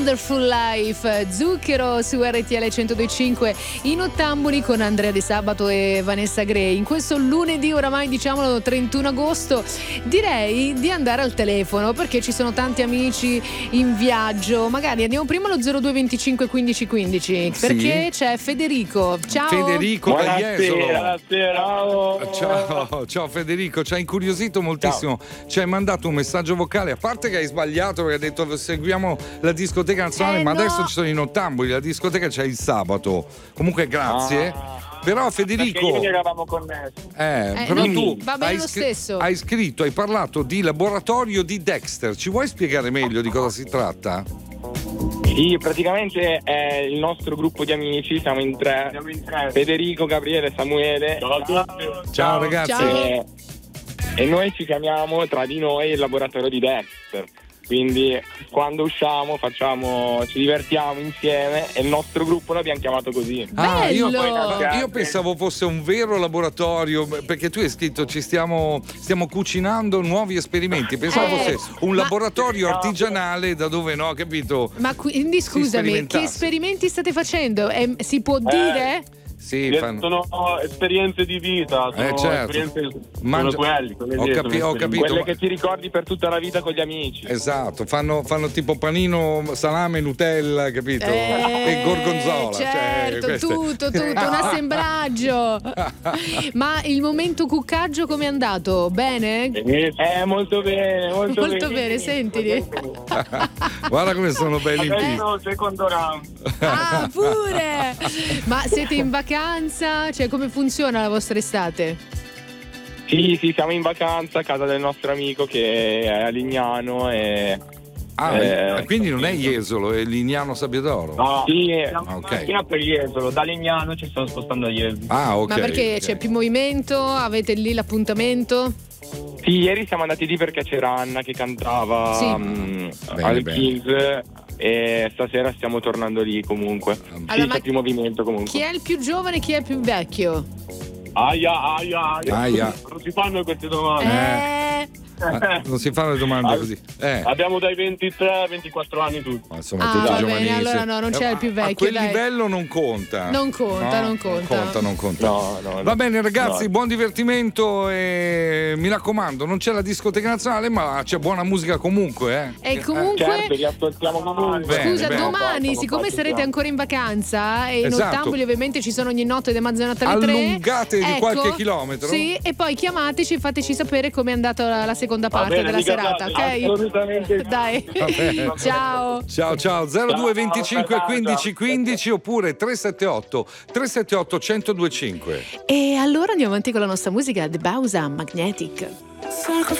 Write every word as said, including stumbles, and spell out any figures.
Wonderful Life, Zucchero su R T L centodue e cinque in Ottamboli con Andrea De Sabato e Vanessa Gray. In questo lunedì, oramai diciamolo trentuno agosto, direi di andare al telefono perché ci sono tanti amici in viaggio. Magari andiamo prima allo zero due venticinque quindici quindici perché sì. C'è Federico. Ciao Federico da Jesolo. Ciao. Ciao, ciao Federico, ci ha incuriosito moltissimo. Ciao. Ci hai mandato un messaggio vocale, a parte che hai sbagliato perché hai detto seguiamo la discoteca nazionale, eh, ma no. adesso ci sono in Ottamboli, la discoteca c'è il sabato. Comunque grazie. Ah. Però Federico, perché io eravamo connessi. Eh, eh, però no, tu va bene hai, lo scr- stesso. hai scritto, hai parlato di laboratorio di Dexter. Ci vuoi spiegare meglio di cosa si tratta? Sì, praticamente è il nostro gruppo di amici, siamo in tre, siamo in tre. Federico, Gabriele, Samuele. Ciao a tutti. Ciao, Ciao ragazzi. Ciao. E, e noi ci chiamiamo tra di noi il laboratorio di Dexter. Quindi quando usciamo facciamo, ci divertiamo insieme e il nostro gruppo l'abbiamo chiamato così. Ah, io, Bello. io pensavo fosse un vero laboratorio, perché tu hai scritto ci stiamo, stiamo cucinando nuovi esperimenti. Pensavo Eh, fosse un ma- laboratorio artigianale da dove no, capito? Ma quindi scusami, che sperimentasse. esperimenti state facendo? Eh, si può dire? Sì, fanno... Sono esperienze di vita, sono Eh, certo. esperienze Mangia- sono quelli, quelle Ho lì, capi- sono ho capito. Quelle che ti ricordi per tutta la vita con gli amici. Esatto, fanno, fanno tipo panino, salame, Nutella, capito? Eh, e gorgonzola. certo, cioè, queste- tutto, tutto, un assemblaggio. Ma il momento cuccaggio com'è andato? Bene? Eh, molto bene, molto, Molto bene, sentili. Guarda come sono belli in pista. Adesso secondo round. Ah, pure! Ma siete in vacanza? Cioè, come funziona la vostra estate? Sì, sì, siamo in vacanza a casa del nostro amico che è a Lignano e... Ah, Eh, quindi non è Jesolo, è Lignano Sabbiadoro. No, Sì, siamo ok. in macchina per Jesolo, da Lignano ci stiamo spostando a Jesolo. Ah, ok. Ma perché ok. c'è più movimento? Avete lì l'appuntamento? sì, ieri siamo andati lì perché c'era Anna che cantava Sì. um, Bene, al bene. Kings e stasera stiamo tornando lì comunque. Allora, sì, ma c'è più movimento comunque. Chi è il più giovane e chi è il più vecchio? Aia, aia, aia. Aia. Non si fanno queste domande. Eh, Ah, non si fanno le domande così. Eh. Abbiamo dai ventitré ventiquattro anni tutti. Ma insomma, Ah, tutti va bene, giovanissimi. allora no, non c'è il più A- vecchio, A quel dai. livello non conta. Non conta, No, non conta. Non conta, non conta. No, no, no. Va bene ragazzi, No. buon divertimento e mi raccomando, non c'è la discoteca nazionale, ma c'è buona musica comunque, eh. e comunque Certo, li ascoltiamo comunque. Bene, scusa, bene. domani, Siamo siccome fatti, sarete siamo. ancora in vacanza e in Esatto. Ottamboli ovviamente ci sono ogni notte delle mezzanotte alle tre, Allungate di ecco, qualche chilometro. Sì, e poi chiamateci e fateci sapere com'è andata la, la seconda Va parte bene, della mi serata, chiamate. ok? Assolutamente. Dai. bene. Ciao. Ciao ciao zero due venticinque ciao, quindici ciao. quindici oppure tre sette otto tre sette otto uno zero due cinque. E allora andiamo avanti con la nostra musica The Bausa Magnetic. Circle